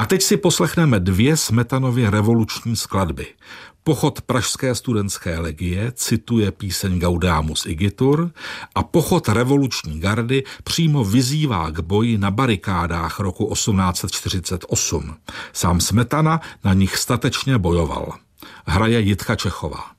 teď si poslechneme 2 Smetanovy revoluční skladby. Pochod Pražské studentské legie cituje píseň Gaudamus igitur a pochod revoluční gardy přímo vyzývá k boji na barikádách roku 1848. Sám Smetana na nich statečně bojoval. Hraje Jitka Čechová.